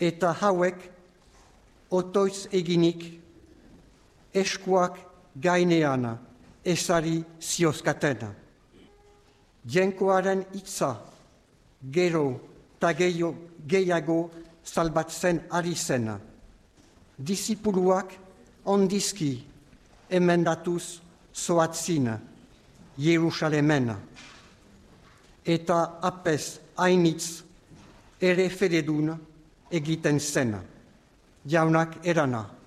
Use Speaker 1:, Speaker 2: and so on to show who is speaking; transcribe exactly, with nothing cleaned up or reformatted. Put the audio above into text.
Speaker 1: eta hauek otoitz eginik eskuak gainean ezari ziozkaten. Jenkoaren hitza gero eta gehiago salbatzen ari zen. Disipuluak ondizki emendatuz zoatzin Jerusalemen. Eta apez hainitz ere fededun egiten zen. Jaunak erana.